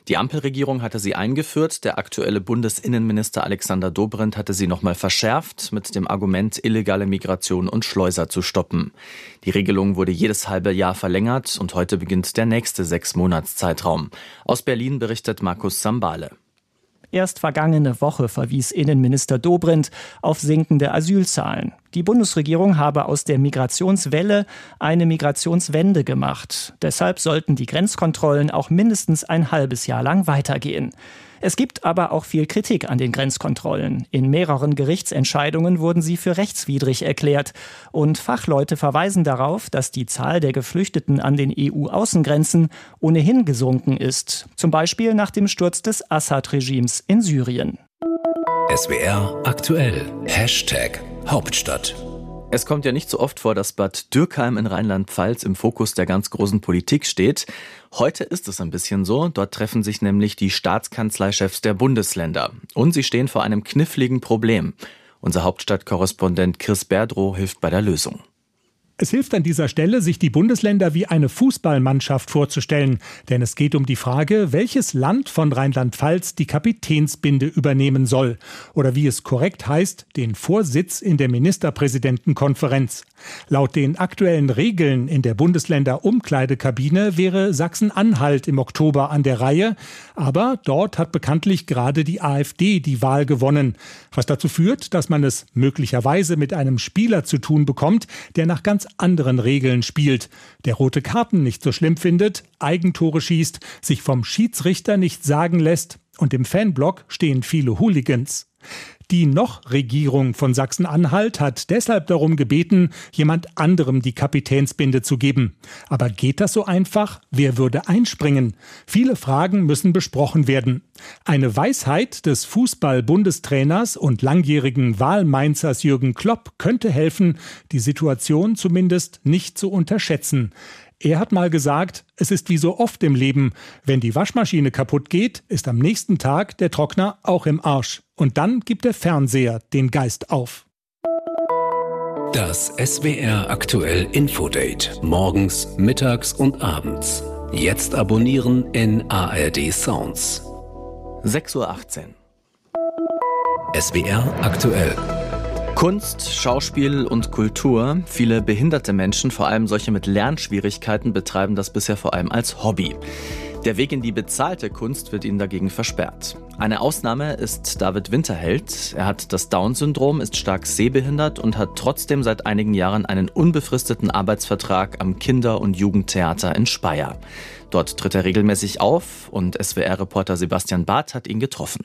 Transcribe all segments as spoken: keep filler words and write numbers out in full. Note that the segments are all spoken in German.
Die Ampelregierung hatte sie eingeführt. Der aktuelle Bundesinnenminister Alexander Dobrindt hatte sie nochmal verschärft mit dem Argument, illegale Migration und Schleuser zu stoppen. Die Regelung wurde jedes halbe Jahr verlängert und heute beginnt der nächste Sechsmonatszeitraum. Aus Berlin berichtet Markus Sambale. Erst vergangene Woche verwies Innenminister Dobrindt auf sinkende Asylzahlen. Die Bundesregierung habe aus der Migrationswelle eine Migrationswende gemacht. Deshalb sollten die Grenzkontrollen auch mindestens ein halbes Jahr lang weitergehen. Es gibt aber auch viel Kritik an den Grenzkontrollen. In mehreren Gerichtsentscheidungen wurden sie für rechtswidrig erklärt. Und Fachleute verweisen darauf, dass die Zahl der Geflüchteten an den E U-Außengrenzen ohnehin gesunken ist. Zum Beispiel nach dem Sturz des Assad-Regimes in Syrien. S W R aktuell. Hashtag Hauptstadt. Es kommt ja nicht so oft vor, dass Bad Dürkheim in Rheinland-Pfalz im Fokus der ganz großen Politik steht. Heute ist es ein bisschen so. Dort treffen sich nämlich die Staatskanzleichefs der Bundesländer. Und sie stehen vor einem kniffligen Problem. Unser Hauptstadtkorrespondent Chris Berdrow hilft bei der Lösung. Es hilft an dieser Stelle, sich die Bundesländer wie eine Fußballmannschaft vorzustellen. Denn es geht um die Frage, welches Land von Rheinland-Pfalz die Kapitänsbinde übernehmen soll. Oder wie es korrekt heißt, den Vorsitz in der Ministerpräsidentenkonferenz. Laut den aktuellen Regeln in der Bundesländer-Umkleidekabine wäre Sachsen-Anhalt im Oktober an der Reihe. Aber dort hat bekanntlich gerade die AfD die Wahl gewonnen. Was dazu führt, dass man es möglicherweise mit einem Spieler zu tun bekommt, der nach ganz anderen Regeln spielt, der rote Karten nicht so schlimm findet, Eigentore schießt, sich vom Schiedsrichter nicht sagen lässt und im Fanblock stehen viele Hooligans. Die Noch-Regierung von Sachsen-Anhalt hat deshalb darum gebeten, jemand anderem die Kapitänsbinde zu geben. Aber geht das so einfach? Wer würde einspringen? Viele Fragen müssen besprochen werden. Eine Weisheit des Fußball-Bundestrainers und langjährigen Wahlmainzers Jürgen Klopp könnte helfen, die Situation zumindest nicht zu unterschätzen. Er hat mal gesagt, es ist wie so oft im Leben. Wenn die Waschmaschine kaputt geht, ist am nächsten Tag der Trockner auch im Arsch. Und dann gibt der Fernseher den Geist auf. Das S W R aktuell Infodate. Morgens, mittags und abends. Jetzt abonnieren in A R D Sounds. sechs Uhr achtzehn. S W R aktuell. Kunst, Schauspiel und Kultur. Viele behinderte Menschen, vor allem solche mit Lernschwierigkeiten, betreiben das bisher vor allem als Hobby. Der Weg in die bezahlte Kunst wird ihnen dagegen versperrt. Eine Ausnahme ist David Winterheld. Er hat das Down-Syndrom, ist stark sehbehindert und hat trotzdem seit einigen Jahren einen unbefristeten Arbeitsvertrag am Kinder- und Jugendtheater in Speyer. Dort tritt er regelmäßig auf und S W R-Reporter Sebastian Barth hat ihn getroffen.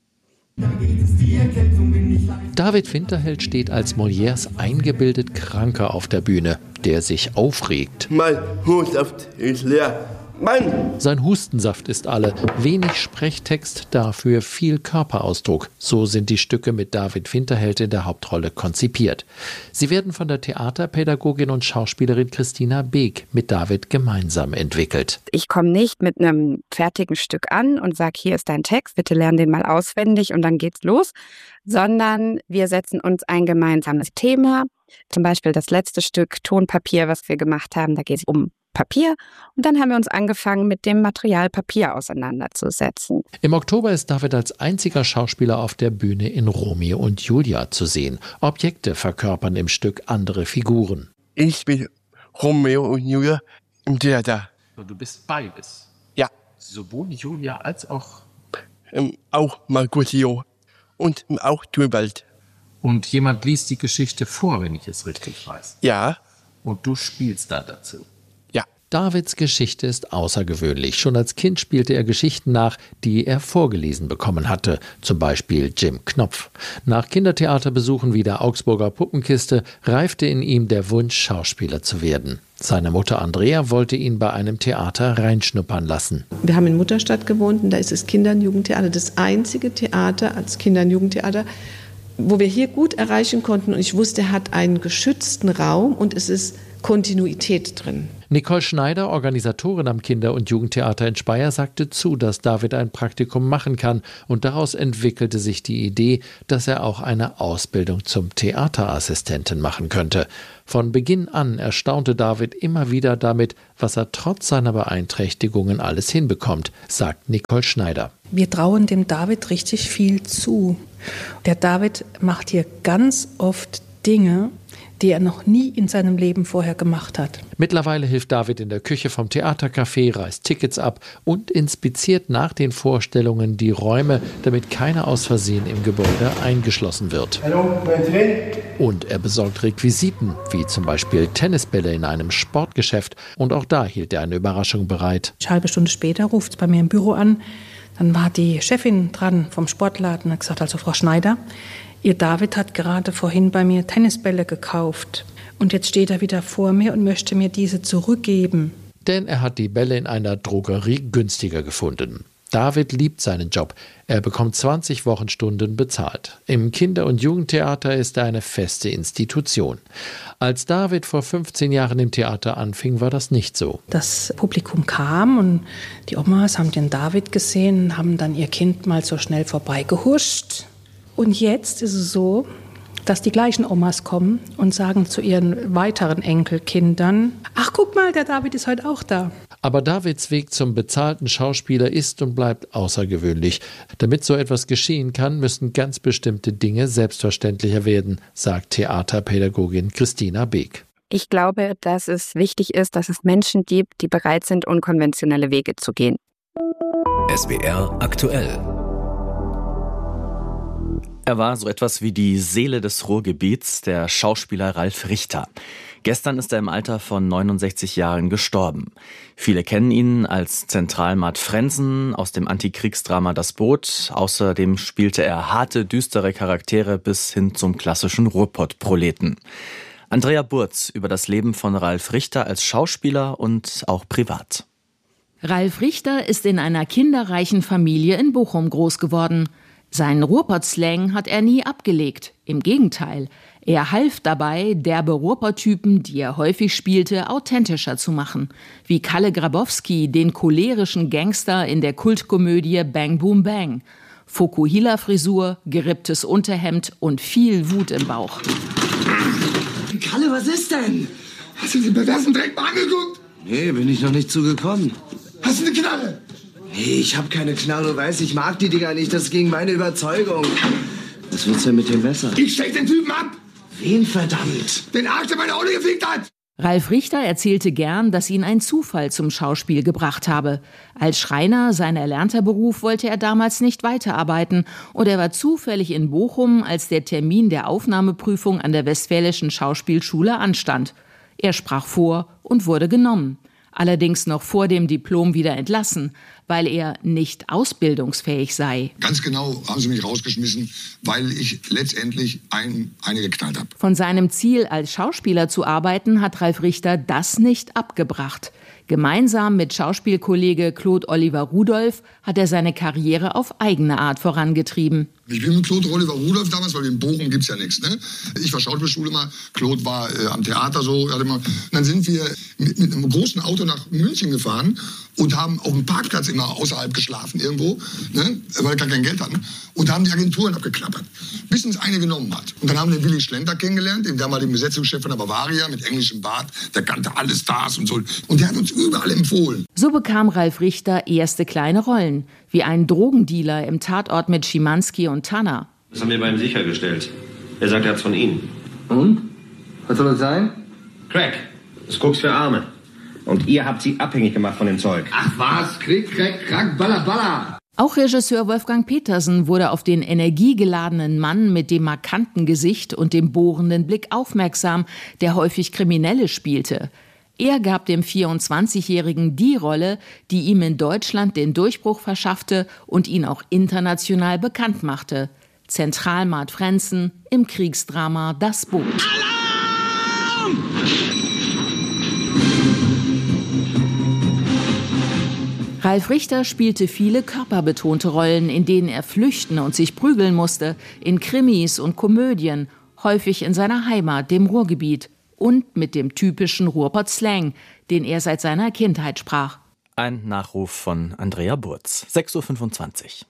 David Winterheld steht als Molières eingebildet Kranker auf der Bühne, der sich aufregt. Mein Hustensaft ist leer. Mann! Sein Hustensaft ist alle. Wenig Sprechtext, dafür viel Körperausdruck. So sind die Stücke mit David Winterheld in der Hauptrolle konzipiert. Sie werden von der Theaterpädagogin und Schauspielerin Christina Beek mit David gemeinsam entwickelt. Ich komme nicht mit einem fertigen Stück an und sage, hier ist dein Text, bitte lern den mal auswendig und dann geht's los, sondern wir setzen uns ein gemeinsames Thema. Zum Beispiel das letzte Stück Tonpapier, was wir gemacht haben, da geht es um Papier. Und dann haben wir uns angefangen, mit dem Material Papier auseinanderzusetzen. Im Oktober ist David als einziger Schauspieler auf der Bühne in Romeo und Julia zu sehen. Objekte verkörpern im Stück andere Figuren. Ich bin Romeo und Julia im Theater. Du bist beides? Ja. Sowohl Julia als auch... Ähm, auch Mercutio und auch Tybalt. Und jemand liest die Geschichte vor, wenn ich es richtig weiß? Ja. Und du spielst da dazu? Davids Geschichte ist außergewöhnlich. Schon als Kind spielte er Geschichten nach, die er vorgelesen bekommen hatte. Zum Beispiel Jim Knopf. Nach Kindertheaterbesuchen wie der Augsburger Puppenkiste reifte in ihm der Wunsch, Schauspieler zu werden. Seine Mutter Andrea wollte ihn bei einem Theater reinschnuppern lassen. Wir haben in Mutterstadt gewohnt und da ist das Kinder- und Jugendtheater das einzige Theater als Kinder- und Jugendtheater, wo wir hier gut erreichen konnten. Und ich wusste, er hat einen geschützten Raum und es ist Kontinuität drin. Nicole Schneider, Organisatorin am Kinder- und Jugendtheater in Speyer, sagte zu, dass David ein Praktikum machen kann, und daraus entwickelte sich die Idee, dass er auch eine Ausbildung zum Theaterassistenten machen könnte. Von Beginn an erstaunte David immer wieder damit, was er trotz seiner Beeinträchtigungen alles hinbekommt, sagt Nicole Schneider. Wir trauen dem David richtig viel zu. Der David macht hier ganz oft Dinge, die er noch nie in seinem Leben vorher gemacht hat. Mittlerweile hilft David in der Küche vom Theatercafé, reißt Tickets ab und inspiziert nach den Vorstellungen die Räume, damit keiner aus Versehen im Gebäude eingeschlossen wird. Hallo, und er besorgt Requisiten, wie zum Beispiel Tennisbälle in einem Sportgeschäft. Und auch da hielt er eine Überraschung bereit. Eine halbe Stunde später ruft es bei mir im Büro an. Dann war die Chefin dran vom Sportladen und hat gesagt, also Frau Schneider, Ihr David hat gerade vorhin bei mir Tennisbälle gekauft und jetzt steht er wieder vor mir und möchte mir diese zurückgeben. Denn er hat die Bälle in einer Drogerie günstiger gefunden. David liebt seinen Job. Er bekommt zwanzig Wochenstunden bezahlt. Im Kinder- und Jugendtheater ist er eine feste Institution. Als David vor fünfzehn Jahren im Theater anfing, war das nicht so. Das Publikum kam und die Omas haben den David gesehen und haben dann ihr Kind mal so schnell vorbeigehuscht. Und jetzt ist es so, dass die gleichen Omas kommen und sagen zu ihren weiteren Enkelkindern, ach guck mal, der David ist heute auch da. Aber Davids Weg zum bezahlten Schauspieler ist und bleibt außergewöhnlich. Damit so etwas geschehen kann, müssen ganz bestimmte Dinge selbstverständlicher werden, sagt Theaterpädagogin Christina Beek. Ich glaube, dass es wichtig ist, dass es Menschen gibt, die bereit sind, unkonventionelle Wege zu gehen. S W R aktuell. Er war so etwas wie die Seele des Ruhrgebiets, der Schauspieler Ralf Richter. Gestern ist er im Alter von neunundsechzig Jahren gestorben. Viele kennen ihn als Zentralmat Frenzen aus dem Antikriegsdrama Das Boot. Außerdem spielte er harte, düstere Charaktere bis hin zum klassischen Ruhrpott-Proleten. Andrea Burz über das Leben von Ralf Richter als Schauspieler und auch privat. Ralf Richter ist in einer kinderreichen Familie in Bochum groß geworden. Seinen Ruhrpott-Slang hat er nie abgelegt. Im Gegenteil, er half dabei, derbe Ruhrpott-Typen, die er häufig spielte, authentischer zu machen. Wie Kalle Grabowski, den cholerischen Gangster in der Kultkomödie Bang Boom Bang. Fokuhila-Frisur, geripptes Unterhemd und viel Wut im Bauch. Kalle, was ist denn? Hast du den perversen Dreck mal angeguckt? Nee, bin ich noch nicht zugekommen. Hast du eine Knarre? Nee, ich hab keine Knarre, du weißt, ich mag die Dinger nicht, das ist gegen meine Überzeugung. Was willst du denn mit dem Messer? Ich steck den Typen ab! Wen verdammt? Den Arsch, der meine Olle gefickt hat! Ralf Richter erzählte gern, dass ihn ein Zufall zum Schauspiel gebracht habe. Als Schreiner, sein erlernter Beruf, wollte er damals nicht weiterarbeiten und er war zufällig in Bochum, als der Termin der Aufnahmeprüfung an der Westfälischen Schauspielschule anstand. Er sprach vor und wurde genommen. Allerdings noch vor dem Diplom wieder entlassen, weil er nicht ausbildungsfähig sei. Ganz genau haben sie mich rausgeschmissen, weil ich letztendlich ein, eine geknallt habe. Von seinem Ziel, als Schauspieler zu arbeiten, hat Ralf Richter das nicht abgebracht. Gemeinsam mit Schauspielkollege Claude Oliver Rudolph hat er seine Karriere auf eigene Art vorangetrieben. Ich bin mit Claude Oliver Rudolph damals, weil in Bochum gibt's ja nichts. Ne? Ich war Schauspielschule mal, Claude war äh, am Theater so. Hatte mal, dann sind wir mit, mit einem großen Auto nach München gefahren und haben auf dem Parkplatz immer außerhalb geschlafen irgendwo, ne? Weil wir gar kein Geld hatten. Und haben die Agenturen abgeklappert, bis uns eine genommen hat. Und dann haben wir den Willy Schlenter kennengelernt, den damaligen Besetzungschef von der Bavaria mit englischem Bart. Der kannte alle Stars und so. Und der hat uns überall empfohlen. So bekam Ralf Richter erste kleine Rollen, wie ein Drogendealer im Tatort mit Schimanski und Tanner. Das haben wir bei ihm sichergestellt. Er sagt, er hat's von Ihnen. Und? Was soll das sein? Crack. Das Koks für Arme. Und ihr habt sie abhängig gemacht von dem Zeug. Ach was, Krieg, Crack, Crack, Baller, Baller. Auch Regisseur Wolfgang Petersen wurde auf den energiegeladenen Mann mit dem markanten Gesicht und dem bohrenden Blick aufmerksam, der häufig Kriminelle spielte. Er gab dem vierundzwanzigjährigen die Rolle, die ihm in Deutschland den Durchbruch verschaffte und ihn auch international bekannt machte. Zentralmat Frenzen im Kriegsdrama Das Boot. Alarm! Ralf Richter spielte viele körperbetonte Rollen, in denen er flüchten und sich prügeln musste, in Krimis und Komödien, häufig in seiner Heimat, dem Ruhrgebiet. und mit dem typischen Ruhrpott-Slang, den er seit seiner Kindheit sprach. Ein Nachruf von Andrea Burz. sechs Uhr fünfundzwanzig.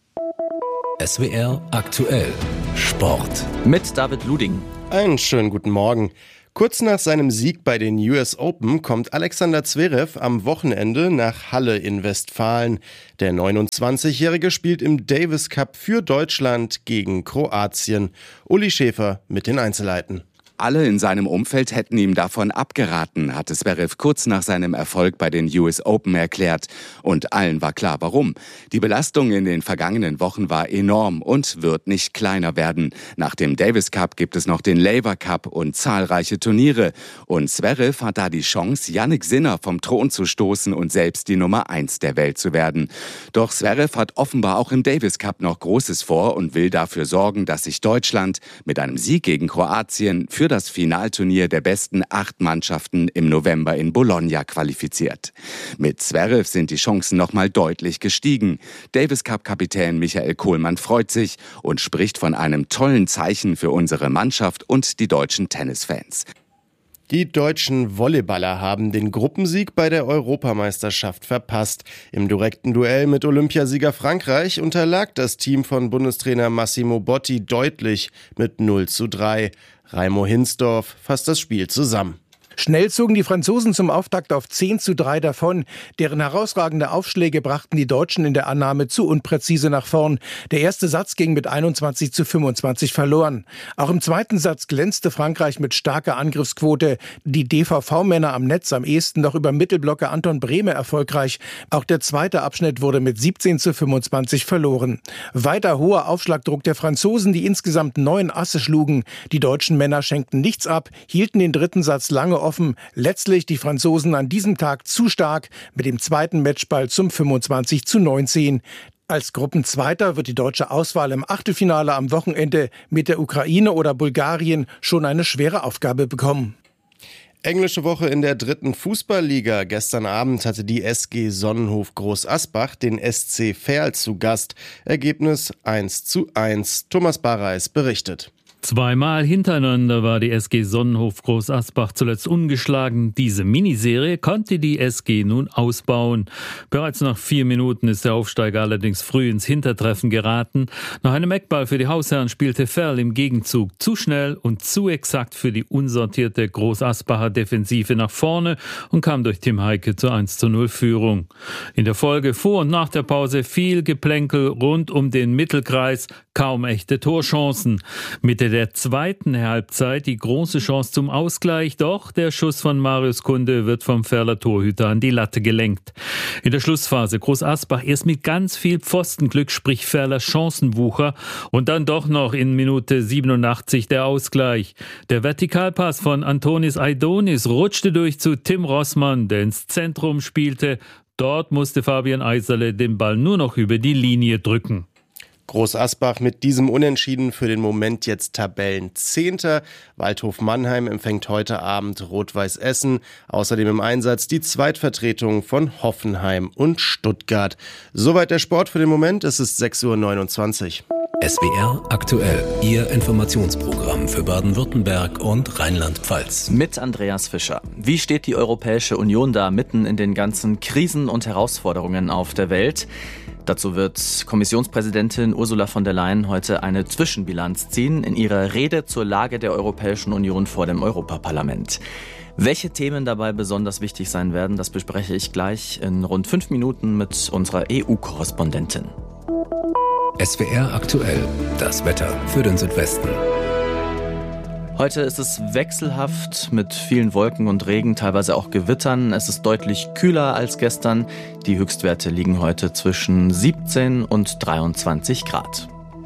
S W R aktuell Sport. Mit David Luding. Einen schönen guten Morgen. Kurz nach seinem Sieg bei den U S Open kommt Alexander Zverev am Wochenende nach Halle in Westfalen. Der neunundzwanzigjährige spielt im Davis Cup für Deutschland gegen Kroatien. Uli Schäfer mit den Einzelheiten. Alle in seinem Umfeld hätten ihm davon abgeraten, hatte Zverev kurz nach seinem Erfolg bei den U S Open erklärt. Und allen war klar, warum. Die Belastung in den vergangenen Wochen war enorm und wird nicht kleiner werden. Nach dem Davis Cup gibt es noch den Laver Cup und zahlreiche Turniere. Und Zverev hat da die Chance, Jannik Sinner vom Thron zu stoßen und selbst die Nummer eins der Welt zu werden. Doch Zverev hat offenbar auch im Davis Cup noch Großes vor und will dafür sorgen, dass sich Deutschland mit einem Sieg gegen Kroatien für das Finalturnier der besten acht Mannschaften im November in Bologna qualifiziert. Mit Zverev sind die Chancen nochmal deutlich gestiegen. Davis Cup-Kapitän Michael Kohlmann freut sich und spricht von einem tollen Zeichen für unsere Mannschaft und die deutschen Tennisfans. Die deutschen Volleyballer haben den Gruppensieg bei der Europameisterschaft verpasst. Im direkten Duell mit Olympiasieger Frankreich unterlag das Team von Bundestrainer Massimo Botti deutlich mit null zu drei. Raimo Hinsdorf fasst das Spiel zusammen. Schnell zogen die Franzosen zum Auftakt auf zehn zu drei davon. Deren herausragende Aufschläge brachten die Deutschen in der Annahme zu unpräzise nach vorn. Der erste Satz ging mit einundzwanzig zu fünfundzwanzig verloren. Auch im zweiten Satz glänzte Frankreich mit starker Angriffsquote. Die D V V-Männer am Netz am ehesten noch über Mittelblocker Anton Brehme erfolgreich. Auch der zweite Abschnitt wurde mit siebzehn zu fünfundzwanzig verloren. Weiter hoher Aufschlagdruck der Franzosen, die insgesamt neun Asse schlugen. Die deutschen Männer schenkten nichts ab, hielten den dritten Satz lange offen. Letztlich die Franzosen an diesem Tag zu stark mit dem zweiten Matchball zum fünfundzwanzig zu neunzehn. Als Gruppenzweiter wird die deutsche Auswahl im Achtelfinale am Wochenende mit der Ukraine oder Bulgarien schon eine schwere Aufgabe bekommen. Englische Woche in der dritten Fußballliga. Gestern Abend hatte die S G Sonnenhof Groß Asbach den S C Verl zu Gast. Ergebnis eins zu eins. Thomas Barreis berichtet. Zweimal hintereinander war die S G Sonnenhof Groß Asbach zuletzt ungeschlagen. Diese Miniserie konnte die S G nun ausbauen. Bereits nach vier Minuten ist der Aufsteiger allerdings früh ins Hintertreffen geraten. Nach einem Eckball für die Hausherren spielte Verl im Gegenzug zu schnell und zu exakt für die unsortierte Groß Asbacher Defensive nach vorne und kam durch Tim Heike zur eins zu null Führung. In der Folge vor und nach der Pause viel Geplänkel rund um den Mittelkreis, kaum echte Torchancen. Mitte der zweiten Halbzeit die große Chance zum Ausgleich, doch der Schuss von Marius Kunde wird vom Verler Torhüter an die Latte gelenkt. In der Schlussphase Groß Asbach erst mit ganz viel Pfostenglück, sprich Verler Chancenwucher, und dann doch noch in Minute siebenundachtzig der Ausgleich. Der Vertikalpass von Antonis Aidonis rutschte durch zu Tim Rossmann, der ins Zentrum spielte. Dort musste Fabian Eiserle den Ball nur noch über die Linie drücken. Groß Asbach mit diesem Unentschieden für den Moment jetzt Tabellenzehnter. Waldhof Mannheim empfängt heute Abend Rot-Weiß Essen. Außerdem im Einsatz die Zweitvertretung von Hoffenheim und Stuttgart. Soweit der Sport für den Moment. Es ist sechs Uhr neunundzwanzig. S W R aktuell, Ihr Informationsprogramm für Baden-Württemberg und Rheinland-Pfalz. Mit Andreas Fischer. Wie steht die Europäische Union da mitten in den ganzen Krisen und Herausforderungen auf der Welt? Dazu wird Kommissionspräsidentin Ursula von der Leyen heute eine Zwischenbilanz ziehen in ihrer Rede zur Lage der Europäischen Union vor dem Europaparlament. Welche Themen dabei besonders wichtig sein werden, das bespreche ich gleich in rund fünf Minuten mit unserer E U-Korrespondentin. S W R aktuell, das Wetter für den Südwesten. Heute ist es wechselhaft mit vielen Wolken und Regen, teilweise auch Gewittern. Es ist deutlich kühler als gestern. Die Höchstwerte liegen heute zwischen siebzehn und dreiundzwanzig Grad.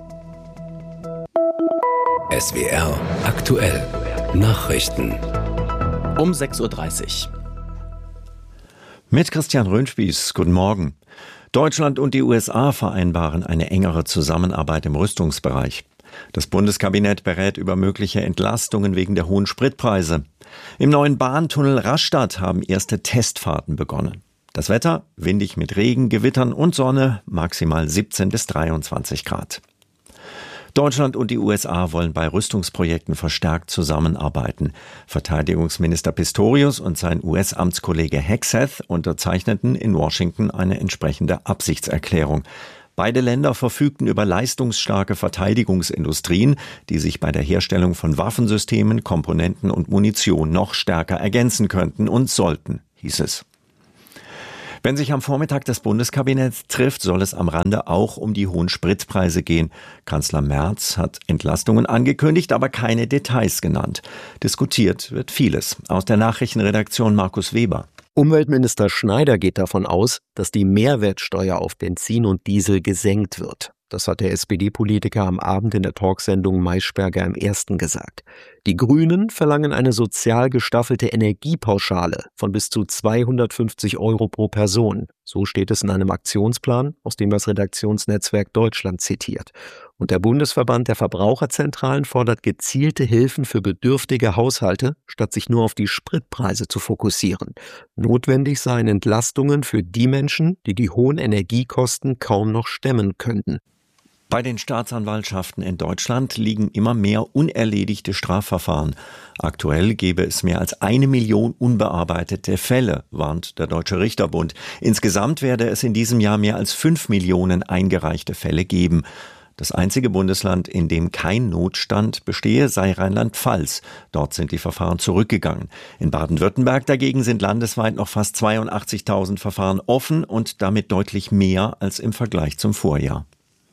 S W R aktuell, Nachrichten. Um sechs Uhr dreißig. Mit Christian Röhnspieß, guten Morgen. Deutschland und die U S A vereinbaren eine engere Zusammenarbeit im Rüstungsbereich. Das Bundeskabinett berät über mögliche Entlastungen wegen der hohen Spritpreise. Im neuen Bahntunnel Rastatt haben erste Testfahrten begonnen. Das Wetter windig mit Regen, Gewittern und Sonne, maximal siebzehn bis dreiundzwanzig Grad. Deutschland und die U S A wollen bei Rüstungsprojekten verstärkt zusammenarbeiten. Verteidigungsminister Pistorius und sein U S-Amtskollege Hegseth unterzeichneten in Washington eine entsprechende Absichtserklärung. Beide Länder verfügten über leistungsstarke Verteidigungsindustrien, die sich bei der Herstellung von Waffensystemen, Komponenten und Munition noch stärker ergänzen könnten und sollten, hieß es. Wenn sich am Vormittag das Bundeskabinett trifft, soll es am Rande auch um die hohen Spritpreise gehen. Kanzler Merz hat Entlastungen angekündigt, aber keine Details genannt. Diskutiert wird vieles. Aus der Nachrichtenredaktion Markus Weber. Umweltminister Schneider geht davon aus, dass die Mehrwertsteuer auf Benzin und Diesel gesenkt wird. Das hat der S P D-Politiker am Abend in der Talksendung Maischberger im Ersten gesagt. Die Grünen verlangen eine sozial gestaffelte Energiepauschale von bis zu zweihundertfünfzig Euro pro Person. So steht es in einem Aktionsplan, aus dem das Redaktionsnetzwerk Deutschland zitiert. Und der Bundesverband der Verbraucherzentralen fordert gezielte Hilfen für bedürftige Haushalte, statt sich nur auf die Spritpreise zu fokussieren. Notwendig seien Entlastungen für die Menschen, die die hohen Energiekosten kaum noch stemmen könnten. Bei den Staatsanwaltschaften in Deutschland liegen immer mehr unerledigte Strafverfahren. Aktuell gäbe es mehr als eine Million unbearbeitete Fälle, warnt der Deutsche Richterbund. Insgesamt werde es in diesem Jahr mehr als fünf Millionen eingereichte Fälle geben. Das einzige Bundesland, in dem kein Notstand bestehe, sei Rheinland-Pfalz. Dort sind die Verfahren zurückgegangen. In Baden-Württemberg dagegen sind landesweit noch fast zweiundachtzigtausend Verfahren offen und damit deutlich mehr als im Vergleich zum Vorjahr.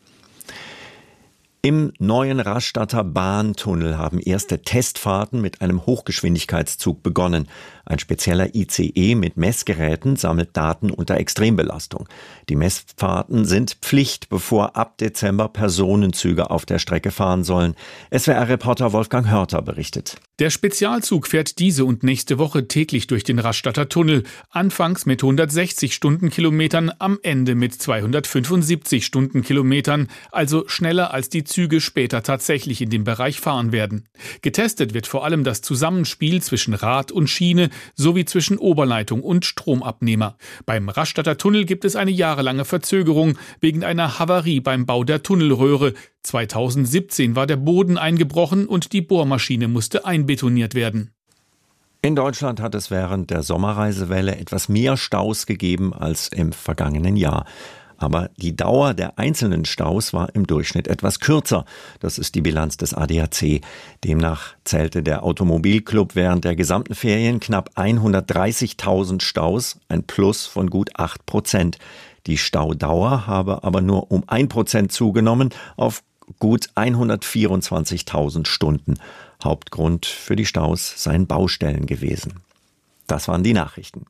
Im neuen Rastatter Bahntunnel haben erste Testfahrten mit einem Hochgeschwindigkeitszug begonnen. Ein spezieller I C E mit Messgeräten sammelt Daten unter Extrembelastung. Die Messfahrten sind Pflicht, bevor ab Dezember Personenzüge auf der Strecke fahren sollen. S W R-Reporter Wolfgang Hörter berichtet. Der Spezialzug fährt diese und nächste Woche täglich durch den Rastatter Tunnel. Anfangs mit hundertsechzig Stundenkilometern, am Ende mit zweihundertfünfundsiebzig Stundenkilometern. Also schneller als die Züge später tatsächlich in dem Bereich fahren werden. Getestet wird vor allem das Zusammenspiel zwischen Rad und Schiene sowie zwischen Oberleitung und Stromabnehmer. Beim Rastatter Tunnel gibt es eine jahrelange Verzögerung wegen einer Havarie beim Bau der Tunnelröhre. zweitausendsiebzehn war der Boden eingebrochen und die Bohrmaschine musste einbetoniert werden. In Deutschland hat es während der Sommerreisewelle etwas mehr Staus gegeben als im vergangenen Jahr. Aber die Dauer der einzelnen Staus war im Durchschnitt etwas kürzer. Das ist die Bilanz des A D A C. Demnach zählte der Automobilclub während der gesamten Ferien knapp hundertdreißigtausend Staus, ein Plus von gut acht Prozent. Die Staudauer habe aber nur um ein Prozent zugenommen auf gut hundertvierundzwanzigtausend Stunden. Hauptgrund für die Staus seien Baustellen gewesen. Das waren die Nachrichten.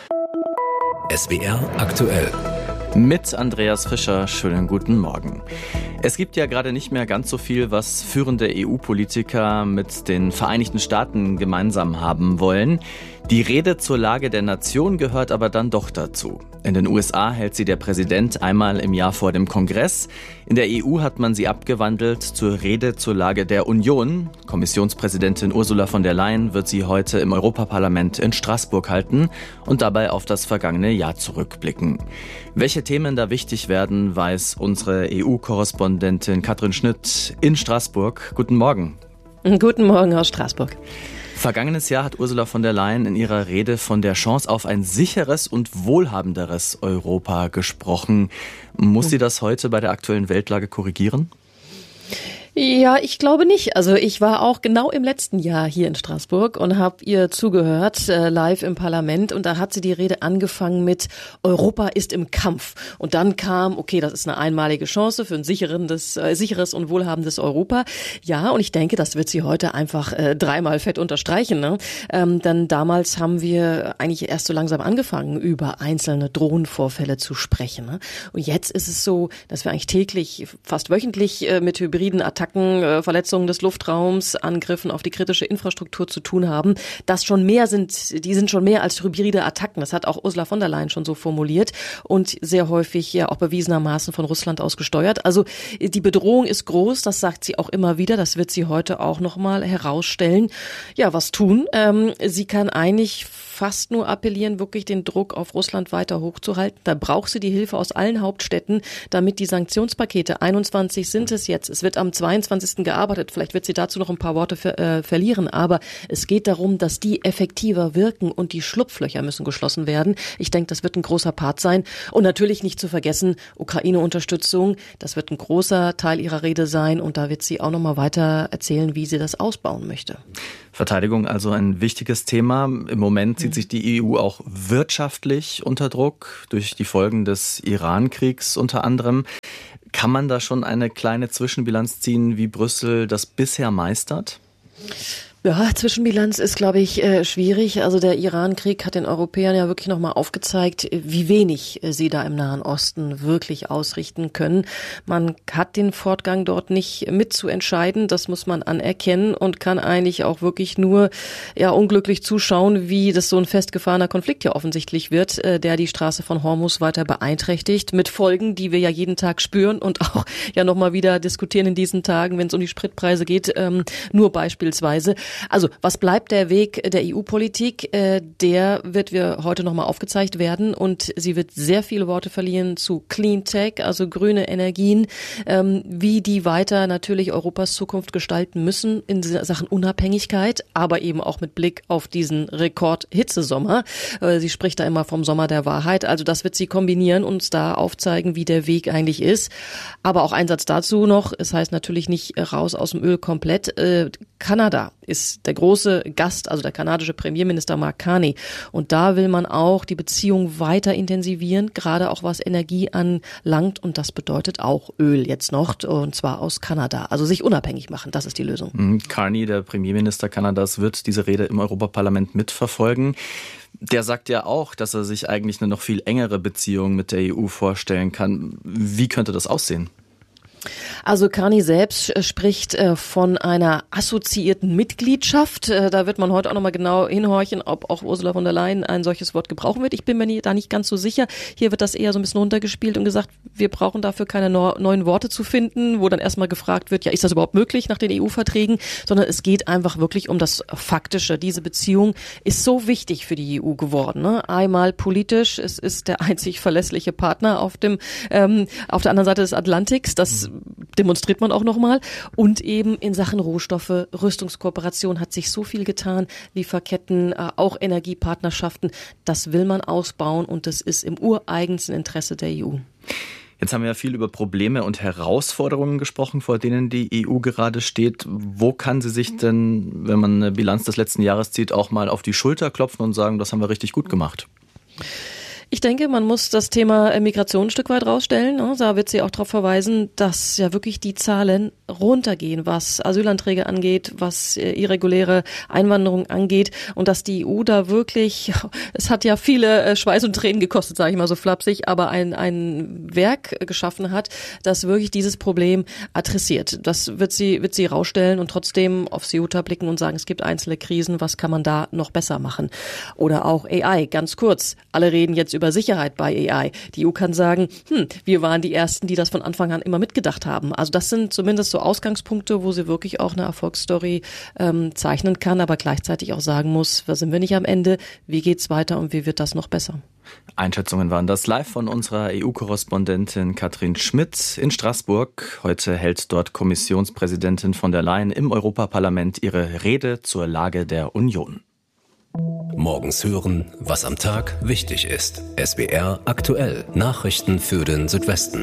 S W R aktuell. Mit Andreas Fischer, schönen guten Morgen. Es gibt ja gerade nicht mehr ganz so viel, was führende E U-Politiker mit den Vereinigten Staaten gemeinsam haben wollen. Die Rede zur Lage der Nation gehört aber dann doch dazu. In den U S A hält sie der Präsident einmal im Jahr vor dem Kongress. In der E U hat man sie abgewandelt zur Rede zur Lage der Union. Kommissionspräsidentin Ursula von der Leyen wird sie heute im Europaparlament in Straßburg halten und dabei auf das vergangene Jahr zurückblicken. Welche Themen da wichtig werden, weiß unsere E U-Korrespondentin Katrin Schnitt in Straßburg. Guten Morgen. Guten Morgen aus Straßburg. Vergangenes Jahr hat Ursula von der Leyen in ihrer Rede von der Chance auf ein sicheres und wohlhabenderes Europa gesprochen. Muss sie das heute bei der aktuellen Weltlage korrigieren? Ja, ich glaube nicht. Also ich war auch genau im letzten Jahr hier in Straßburg und habe ihr zugehört, äh, live im Parlament. Und da hat sie die Rede angefangen mit Europa ist im Kampf. Und dann kam, okay, das ist eine einmalige Chance für ein sicheres, äh, sicheres und wohlhabendes Europa. Ja, und ich denke, das wird sie heute einfach äh, dreimal fett unterstreichen. Ne? Ähm, denn damals haben wir eigentlich erst so langsam angefangen, über einzelne Drohnenvorfälle zu sprechen. Ne? Und jetzt ist es so, dass wir eigentlich täglich, fast wöchentlich äh, mit hybriden Attacken Attacken, Verletzungen des Luftraums, Angriffen auf die kritische Infrastruktur zu tun haben. Das schon mehr sind, die sind schon mehr als hybride Attacken. Das hat auch Ursula von der Leyen schon so formuliert und sehr häufig ja auch bewiesenermaßen von Russland aus gesteuert. Also die Bedrohung ist groß, das sagt sie auch immer wieder. Das wird sie heute auch nochmal herausstellen. Ja, was tun? Ähm, sie kann eigentlich fast nur appellieren, wirklich den Druck auf Russland weiter hochzuhalten. Da braucht sie die Hilfe aus allen Hauptstädten, damit die Sanktionspakete, einundzwanzig sind es jetzt, es wird am zweiten zweiundzwanzigsten gearbeitet. Vielleicht wird sie dazu noch ein paar Worte ver- äh, verlieren, aber es geht darum, dass die effektiver wirken und die Schlupflöcher müssen geschlossen werden. Ich denke, das wird ein großer Part sein. Und natürlich nicht zu vergessen, Ukraine-Unterstützung, das wird ein großer Teil ihrer Rede sein und da wird sie auch noch mal weiter erzählen, wie sie das ausbauen möchte. Verteidigung also ein wichtiges Thema. Im Moment sieht sich die E U auch wirtschaftlich unter Druck durch die Folgen des Iran-Kriegs unter anderem. Kann man da schon eine kleine Zwischenbilanz ziehen, wie Brüssel das bisher meistert? Ja, Zwischenbilanz ist, glaube ich, äh, schwierig. Also der Iran-Krieg hat den Europäern ja wirklich nochmal aufgezeigt, wie wenig sie da im Nahen Osten wirklich ausrichten können. Man hat den Fortgang dort nicht mitzuentscheiden, das muss man anerkennen und kann eigentlich auch wirklich nur ja unglücklich zuschauen, wie das so ein festgefahrener Konflikt ja offensichtlich wird, äh, der die Straße von Hormuz weiter beeinträchtigt, mit Folgen, die wir ja jeden Tag spüren und auch ja nochmal wieder diskutieren in diesen Tagen, wenn es um die Spritpreise geht, ähm, nur beispielsweise. Also, was bleibt der Weg der E U-Politik? Äh, der wird wir heute nochmal aufgezeigt werden und sie wird sehr viele Worte verlieren zu Clean Tech, also grüne Energien, ähm, wie die weiter natürlich Europas Zukunft gestalten müssen in Sachen Unabhängigkeit, aber eben auch mit Blick auf diesen Rekord-Hitzesommer. Äh, sie spricht da immer vom Sommer der Wahrheit. Also das wird sie kombinieren und uns da aufzeigen, wie der Weg eigentlich ist. Aber auch ein Satz dazu noch, es heißt natürlich nicht raus aus dem Öl komplett. Äh, Kanada ist der große Gast, also der kanadische Premierminister Mark Carney. Und da will man auch die Beziehung weiter intensivieren, gerade auch was Energie anlangt. Und das bedeutet auch Öl jetzt noch, und zwar aus Kanada. Also sich unabhängig machen, das ist die Lösung. Carney, der Premierminister Kanadas, wird diese Rede im Europaparlament mitverfolgen. Der sagt ja auch, dass er sich eigentlich eine noch viel engere Beziehung mit der E U vorstellen kann. Wie könnte das aussehen? Also Carney selbst spricht von einer assoziierten Mitgliedschaft. Da wird man heute auch nochmal genau hinhorchen, ob auch Ursula von der Leyen ein solches Wort gebrauchen wird. Ich bin mir da nicht ganz so sicher. Hier wird das eher so ein bisschen runtergespielt und gesagt, wir brauchen dafür keine neuen Worte zu finden, wo dann erstmal gefragt wird, ja, ist das überhaupt möglich nach den E U-Verträgen? Sondern es geht einfach wirklich um das Faktische. Diese Beziehung ist so wichtig für die E U geworden. Ne? Einmal politisch, es ist der einzig verlässliche Partner auf dem ähm, auf der anderen Seite des Atlantiks. Das demonstriert man auch nochmal. Und eben in Sachen Rohstoffe, Rüstungskooperation hat sich so viel getan, Lieferketten, äh, auch Energiepartnerschaften. Das will man ausbauen und das ist im ureigensten Interesse der E U. Jetzt haben wir ja viel über Probleme und Herausforderungen gesprochen, vor denen die E U gerade steht. Wo kann sie sich denn, wenn man eine Bilanz des letzten Jahres zieht, auch mal auf die Schulter klopfen und sagen, das haben wir richtig gut gemacht? Ich denke, man muss das Thema Migration ein Stück weit rausstellen. Da wird sie auch darauf verweisen, dass ja wirklich die Zahlen runtergehen, was Asylanträge angeht, was irreguläre Einwanderung angeht und dass die E U da wirklich, es hat ja viele Schweiß und Tränen gekostet, sage ich mal so flapsig, aber ein, ein Werk geschaffen hat, das wirklich dieses Problem adressiert. Das wird sie, wird sie rausstellen und trotzdem auf Ceuta blicken und sagen, es gibt einzelne Krisen, was kann man da noch besser machen? Oder auch A I, ganz kurz. Alle reden jetzt über über Sicherheit bei A I. Die E U kann sagen, hm, wir waren die Ersten, die das von Anfang an immer mitgedacht haben. Also das sind zumindest so Ausgangspunkte, wo sie wirklich auch eine Erfolgsstory ähm, zeichnen kann, aber gleichzeitig auch sagen muss, da sind wir nicht am Ende, wie geht's weiter und wie wird das noch besser? Einschätzungen waren das live von unserer E U-Korrespondentin Katrin Schmidt in Straßburg. Heute hält dort Kommissionspräsidentin von der Leyen im Europaparlament ihre Rede zur Lage der Union. Morgens hören, was am Tag wichtig ist. S W R aktuell. Nachrichten für den Südwesten.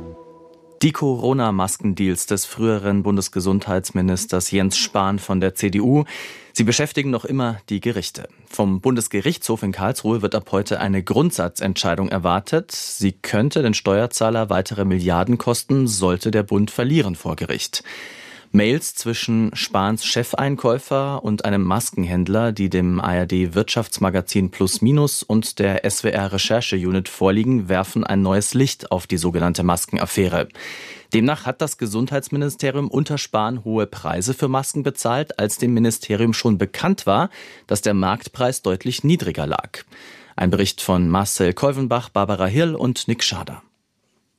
Die Corona-Maskendeals des früheren Bundesgesundheitsministers Jens Spahn von der C D U, sie beschäftigen noch immer die Gerichte. Vom Bundesgerichtshof in Karlsruhe wird ab heute eine Grundsatzentscheidung erwartet. Sie könnte den Steuerzahler weitere Milliarden kosten, sollte der Bund verlieren vor Gericht. Mails zwischen Spahns Chefeinkäufer und einem Maskenhändler, die dem A R D-Wirtschaftsmagazin Plus Minus und der S W R-Recherche-Unit vorliegen, werfen ein neues Licht auf die sogenannte Maskenaffäre. Demnach hat das Gesundheitsministerium unter Spahn hohe Preise für Masken bezahlt, als dem Ministerium schon bekannt war, dass der Marktpreis deutlich niedriger lag. Ein Bericht von Marcel Keuvenbach, Barbara Hill und Nick Schader.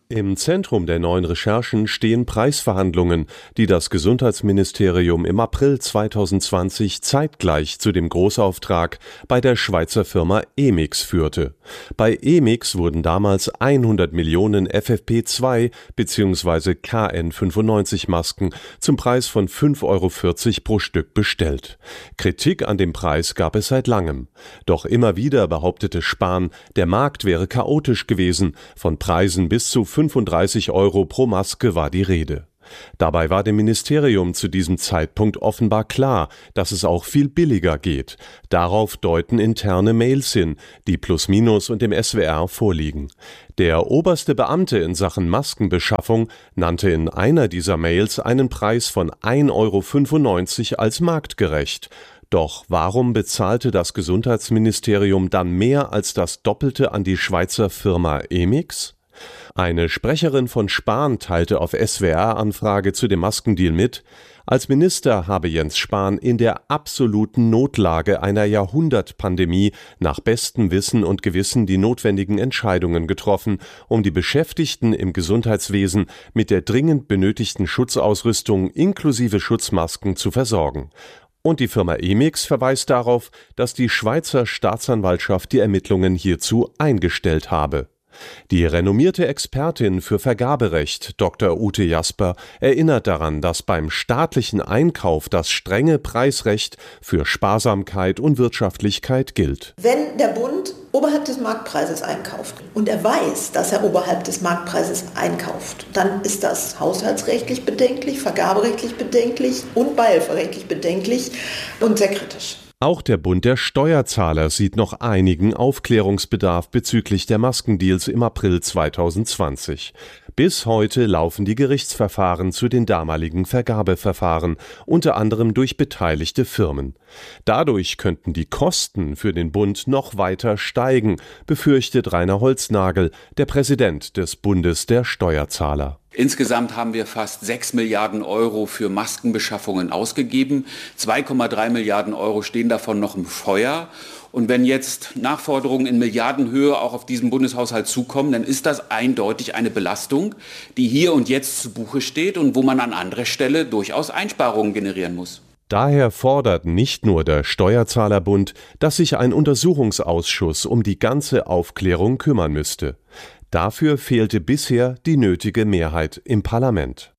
Im Zentrum der neuen Recherchen stehen Preisverhandlungen, die das Gesundheitsministerium im April zweitausendzwanzig zeitgleich zu dem Großauftrag bei der Schweizer Firma Emix führte. Bei Emix wurden damals hundert Millionen F F P zwei bzw. K N fünfundneunzig Masken zum Preis von fünf Euro vierzig pro Stück bestellt. Kritik an dem Preis gab es seit langem. Doch immer wieder behauptete Spahn, der Markt wäre chaotisch gewesen, von Preisen bis zu fünfunddreißig Euro pro Maske war die Rede. Dabei war dem Ministerium zu diesem Zeitpunkt offenbar klar, dass es auch viel billiger geht. Darauf deuten interne Mails hin, die Plus Minus und dem S W R vorliegen. Der oberste Beamte in Sachen Maskenbeschaffung nannte in einer dieser Mails einen Preis von ein Euro fünfundneunzig als marktgerecht. Doch warum bezahlte das Gesundheitsministerium dann mehr als das Doppelte an die Schweizer Firma Emix? Eine Sprecherin von Spahn teilte auf S W R-Anfrage zu dem Maskendeal mit, als Minister habe Jens Spahn in der absoluten Notlage einer Jahrhundertpandemie nach bestem Wissen und Gewissen die notwendigen Entscheidungen getroffen, um die Beschäftigten im Gesundheitswesen mit der dringend benötigten Schutzausrüstung inklusive Schutzmasken zu versorgen. Und die Firma Emix verweist darauf, dass die Schweizer Staatsanwaltschaft die Ermittlungen hierzu eingestellt habe. Die renommierte Expertin für Vergaberecht, Doktor Ute Jasper, erinnert daran, dass beim staatlichen Einkauf das strenge Preisrecht für Sparsamkeit und Wirtschaftlichkeit gilt. Wenn der Bund oberhalb des Marktpreises einkauft und er weiß, dass er oberhalb des Marktpreises einkauft, dann ist das haushaltsrechtlich bedenklich, vergaberechtlich bedenklich und beihilferechtlich bedenklich und sehr kritisch. Auch der Bund der Steuerzahler sieht noch einigen Aufklärungsbedarf bezüglich der Maskendeals im April zweitausendzwanzig. Bis heute laufen die Gerichtsverfahren zu den damaligen Vergabeverfahren, unter anderem durch beteiligte Firmen. Dadurch könnten die Kosten für den Bund noch weiter steigen, befürchtet Rainer Holznagel, der Präsident des Bundes der Steuerzahler. Insgesamt haben wir fast sechs Milliarden Euro für Maskenbeschaffungen ausgegeben. zwei Komma drei Milliarden Euro stehen davon noch im Feuer. Und wenn jetzt Nachforderungen in Milliardenhöhe auch auf diesen Bundeshaushalt zukommen, dann ist das eindeutig eine Belastung, die hier und jetzt zu Buche steht und wo man an anderer Stelle durchaus Einsparungen generieren muss. Daher fordert nicht nur der Steuerzahlerbund, dass sich ein Untersuchungsausschuss um die ganze Aufklärung kümmern müsste. Dafür fehlte bisher die nötige Mehrheit im Parlament.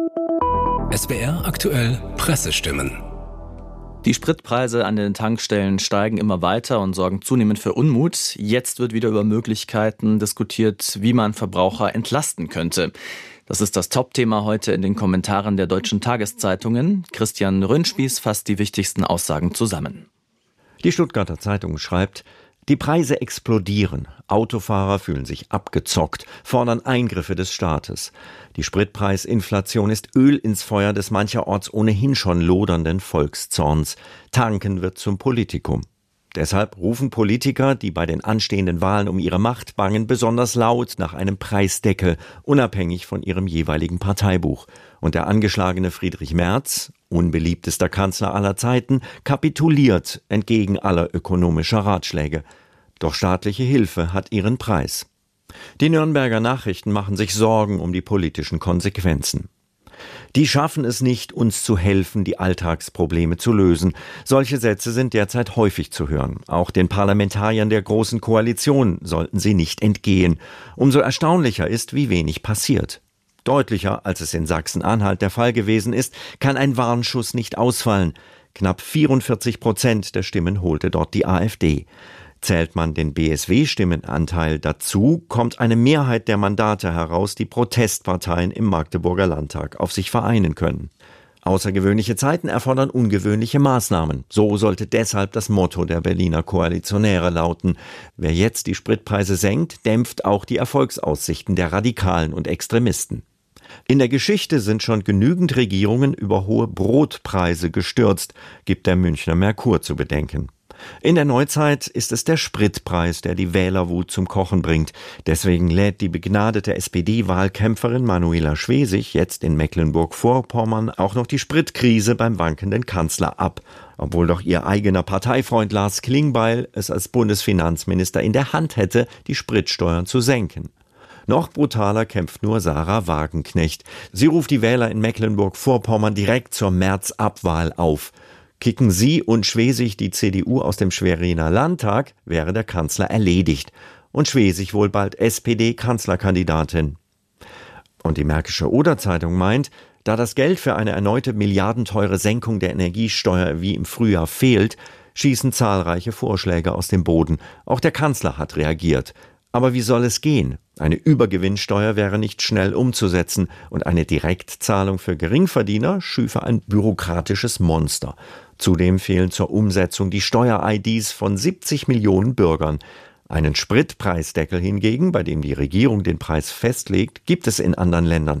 S W R aktuell Pressestimmen. Die Spritpreise an den Tankstellen steigen immer weiter und sorgen zunehmend für Unmut. Jetzt wird wieder über Möglichkeiten diskutiert, wie man Verbraucher entlasten könnte. Das ist das Top-Thema heute in den Kommentaren der deutschen Tageszeitungen. Christian Röhnspieß fasst die wichtigsten Aussagen zusammen. Die Stuttgarter Zeitung schreibt: Die Preise explodieren. Autofahrer fühlen sich abgezockt, fordern Eingriffe des Staates. Die Spritpreisinflation ist Öl ins Feuer des mancherorts ohnehin schon lodernden Volkszorns. Tanken wird zum Politikum. Deshalb rufen Politiker, die bei den anstehenden Wahlen um ihre Macht bangen, besonders laut nach einem Preisdeckel, unabhängig von ihrem jeweiligen Parteibuch. Und der angeschlagene Friedrich Merz, unbeliebtester Kanzler aller Zeiten, kapituliert entgegen aller ökonomischer Ratschläge. Doch staatliche Hilfe hat ihren Preis. Die Nürnberger Nachrichten machen sich Sorgen um die politischen Konsequenzen. Die schaffen es nicht, uns zu helfen, die Alltagsprobleme zu lösen. Solche Sätze sind derzeit häufig zu hören. Auch den Parlamentariern der Großen Koalition sollten sie nicht entgehen. Umso erstaunlicher ist, wie wenig passiert. Deutlicher, als es in Sachsen-Anhalt der Fall gewesen ist, kann ein Warnschuss nicht ausfallen. Knapp vierundvierzig Prozent der Stimmen holte dort die AfD. Zählt man den B S W-Stimmenanteil dazu, kommt eine Mehrheit der Mandate heraus, die Protestparteien im Magdeburger Landtag auf sich vereinen können. Außergewöhnliche Zeiten erfordern ungewöhnliche Maßnahmen. So sollte deshalb das Motto der Berliner Koalitionäre lauten: Wer jetzt die Spritpreise senkt, dämpft auch die Erfolgsaussichten der Radikalen und Extremisten. In der Geschichte sind schon genügend Regierungen über hohe Brotpreise gestürzt, gibt der Münchner Merkur zu bedenken. In der Neuzeit ist es der Spritpreis, der die Wählerwut zum Kochen bringt. Deswegen lädt die begnadete S P D-Wahlkämpferin Manuela Schwesig jetzt in Mecklenburg-Vorpommern auch noch die Spritkrise beim wankenden Kanzler ab, obwohl doch ihr eigener Parteifreund Lars Klingbeil es als Bundesfinanzminister in der Hand hätte, die Spritsteuern zu senken. Noch brutaler kämpft nur Sarah Wagenknecht. Sie ruft die Wähler in Mecklenburg-Vorpommern direkt zur März-Abwahl auf. Kicken sie und Schwesig die C D U aus dem Schweriner Landtag, wäre der Kanzler erledigt. Und Schwesig wohl bald S P D-Kanzlerkandidatin. Und die Märkische Oder-Zeitung meint, da das Geld für eine erneute milliardenteure Senkung der Energiesteuer wie im Frühjahr fehlt, schießen zahlreiche Vorschläge aus dem Boden. Auch der Kanzler hat reagiert. Aber wie soll es gehen? Eine Übergewinnsteuer wäre nicht schnell umzusetzen und eine Direktzahlung für Geringverdiener schüfe ein bürokratisches Monster. Zudem fehlen zur Umsetzung die Steuer-I Ds von siebzig Millionen Bürgern. Einen Spritpreisdeckel hingegen, bei dem die Regierung den Preis festlegt, gibt es in anderen Ländern